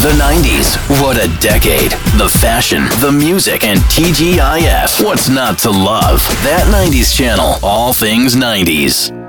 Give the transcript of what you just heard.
The 90s. What a decade. The fashion, the music, and TGIF. What's not to love? That 90s channel. All things 90s.